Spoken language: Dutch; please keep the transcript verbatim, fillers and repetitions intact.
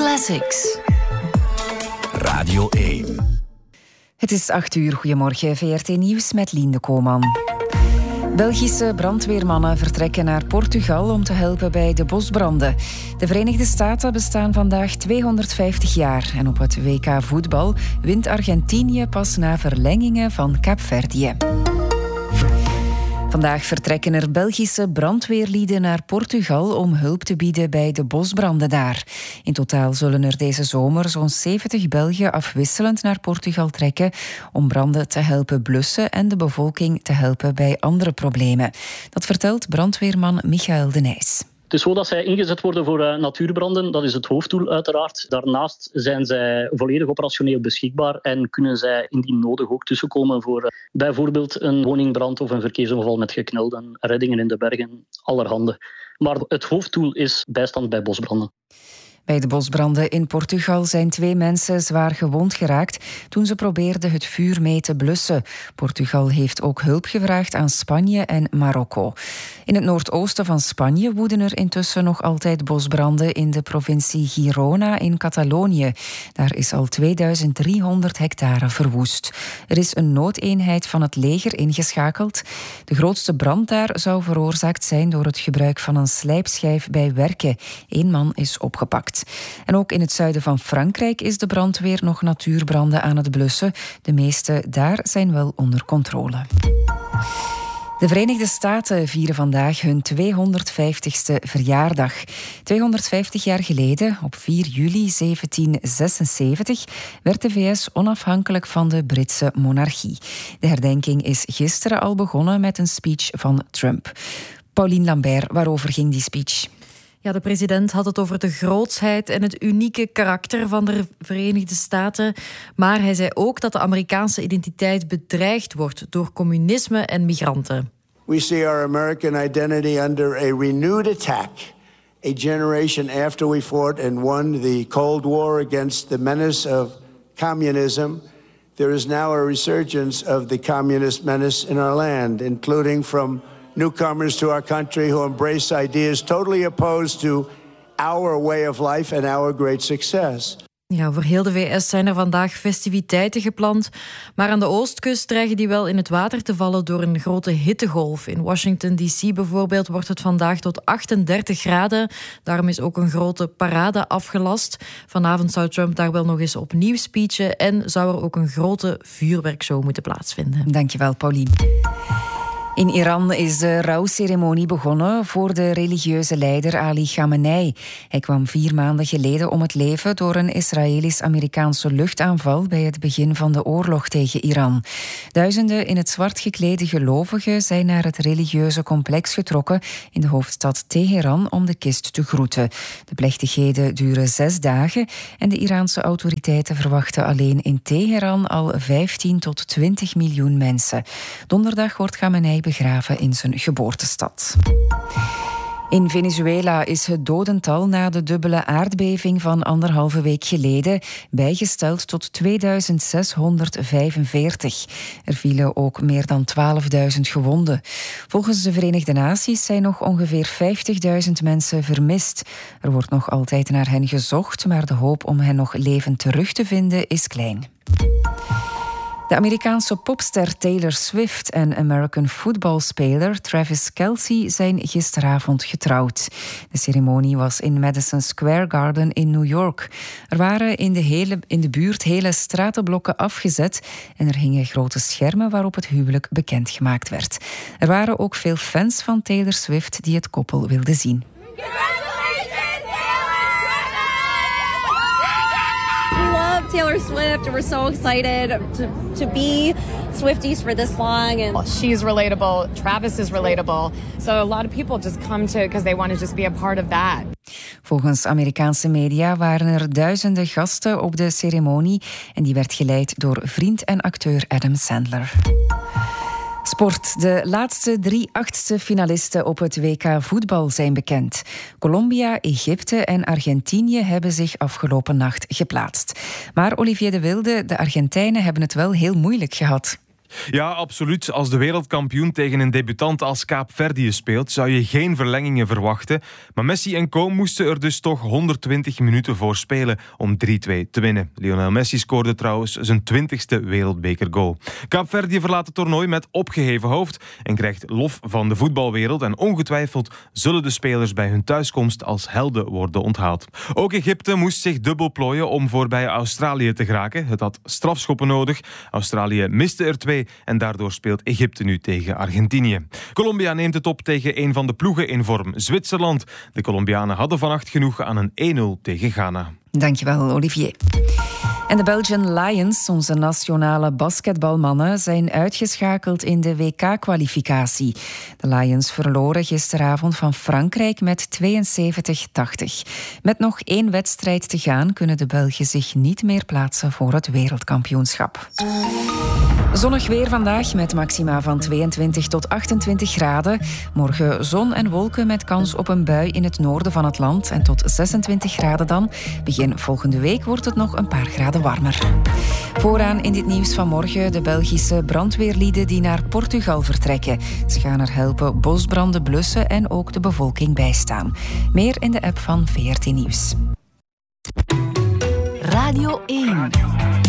Classics. Radio één. Het is acht uur. Goedemorgen, V R T Nieuws met Lien de Kooman. Belgische brandweermannen vertrekken naar Portugal om te helpen bij de bosbranden. De Verenigde Staten bestaan vandaag tweehonderdvijftig jaar en op het W K voetbal wint Argentinië pas na verlengingen van Kaapverdië. Vandaag vertrekken er Belgische brandweerlieden naar Portugal om hulp te bieden bij de bosbranden daar. In totaal zullen er deze zomer zo'n zeventig Belgen afwisselend naar Portugal trekken om branden te helpen blussen en de bevolking te helpen bij andere problemen. Dat vertelt brandweerman Michael de Nijs. Het is zo dat zij ingezet worden voor uh, natuurbranden. Dat is het hoofddoel uiteraard. Daarnaast zijn zij volledig operationeel beschikbaar en kunnen zij indien nodig ook tussenkomen voor uh, bijvoorbeeld een woningbrand of een verkeersongeval met geknelden, reddingen in de bergen, allerhande. Maar het hoofddoel is bijstand bij bosbranden. Bij de bosbranden in Portugal zijn twee mensen zwaar gewond geraakt toen ze probeerden het vuur mee te blussen. Portugal heeft ook hulp gevraagd aan Spanje en Marokko. In het noordoosten van Spanje woeden er intussen nog altijd bosbranden in de provincie Girona in Catalonië. Daar is al tweeduizend driehonderd hectare verwoest. Er is een noodeenheid van het leger ingeschakeld. De grootste brand daar zou veroorzaakt zijn door het gebruik van een slijpschijf bij werken. Eén man is opgepakt. En ook in het zuiden van Frankrijk is de brandweer nog natuurbranden aan het blussen. De meeste daar zijn wel onder controle. De Verenigde Staten vieren vandaag hun tweehonderdvijftigste verjaardag. tweehonderdvijftig jaar geleden, op vier juli zeventienzesenzeventig, werd de V S onafhankelijk van de Britse monarchie. De herdenking is gisteren al begonnen met een speech van Trump. Pauline Lambert, waarover ging die speech? Ja, de president had het over de grootsheid en het unieke karakter van de Verenigde Staten. Maar hij zei ook dat de Amerikaanse identiteit bedreigd wordt door communisme en migranten. We see our American identity under a renewed attack. A generation after we fought and won the Cold War against the menace of communism, there is now a resurgence of the communist menace in our land, including from newcomers to our country who embrace ideas totally opposed to our way of life and our great success. Ja, voor heel de V S zijn er vandaag festiviteiten gepland, maar aan de oostkust dreigen die wel in het water te vallen door een grote hittegolf. In Washington D C bijvoorbeeld wordt het vandaag tot achtendertig graden. Daarom is ook een grote parade afgelast. Vanavond zou Trump daar wel nog eens opnieuw speechen en zou er ook een grote vuurwerkshow moeten plaatsvinden. Dankjewel, Pauline. In Iran is de rouwceremonie begonnen voor de religieuze leider Ali Khamenei. Hij kwam vier maanden geleden om het leven door een Israëlisch-Amerikaanse luchtaanval bij het begin van de oorlog tegen Iran. Duizenden in het zwart geklede gelovigen zijn naar het religieuze complex getrokken in de hoofdstad Teheran om de kist te groeten. De plechtigheden duren zes dagen en de Iraanse autoriteiten verwachten alleen in Teheran al vijftien tot twintig miljoen mensen. Donderdag wordt Khamenei begraven in zijn geboortestad. In Venezuela is het dodental na de dubbele aardbeving van anderhalve week geleden bijgesteld tot tweeduizend zeshonderdvijfenveertig. Er vielen ook meer dan twaalfduizend gewonden. Volgens de Verenigde Naties zijn nog ongeveer vijftigduizend mensen vermist. Er wordt nog altijd naar hen gezocht, maar de hoop om hen nog levend terug te vinden is klein. De Amerikaanse popster Taylor Swift en American footballspeler Travis Kelce zijn gisteravond getrouwd. De ceremonie was in Madison Square Garden in New York. Er waren in de, hele, in de buurt hele stratenblokken afgezet en er hingen grote schermen waarop het huwelijk bekendgemaakt werd. Er waren ook veel fans van Taylor Swift die het koppel wilden zien. Taylor Swift, we're so excited to, to be Swifties for this long. And she's relatable. Travis is relatable. So a lot of people just come to because they want to just be a part of that. Volgens Amerikaanse media waren er duizenden gasten op de ceremonie en die werd geleid door vriend en acteur Adam Sandler. Sport. De laatste drie achtste finalisten op het W K voetbal zijn bekend. Colombia, Egypte en Argentinië hebben zich afgelopen nacht geplaatst. Maar Olivier de Wilde, de Argentijnen hebben het wel heel moeilijk gehad. Ja, absoluut. Als de wereldkampioen tegen een debutant als Kaapverdië speelt, zou je geen verlengingen verwachten. Maar Messi en co moesten er dus toch honderdtwintig minuten voor spelen om drie-twee te winnen. Lionel Messi scoorde trouwens zijn twintigste wereldbekergoal. Kaapverdië verlaat het toernooi met opgeheven hoofd en krijgt lof van de voetbalwereld. En ongetwijfeld zullen de spelers bij hun thuiskomst als helden worden onthaald. Ook Egypte moest zich dubbel plooien om voorbij Australië te geraken. Het had strafschoppen nodig. Australië miste er twee en daardoor speelt Egypte nu tegen Argentinië. Colombia neemt het op tegen een van de ploegen in vorm, Zwitserland. De Colombianen hadden vannacht genoeg aan een één-nul tegen Ghana. Dankjewel, Olivier. En de Belgian Lions, onze nationale basketbalmannen, zijn uitgeschakeld in de W K-kwalificatie. De Lions verloren gisteravond van Frankrijk met tweeënzeventig tachtig. Met nog één wedstrijd te gaan kunnen de Belgen zich niet meer plaatsen voor het wereldkampioenschap. Zonnig weer vandaag met maxima van tweeëntwintig tot achtentwintig graden. Morgen zon en wolken met kans op een bui in het noorden van het land en tot zesentwintig graden dan. Begin volgende week wordt het nog een paar graden warmer. Vooraan in dit nieuws van morgen de Belgische brandweerlieden die naar Portugal vertrekken. Ze gaan er helpen bosbranden blussen en ook de bevolking bijstaan. Meer in de app van V R T Nieuws. Radio één.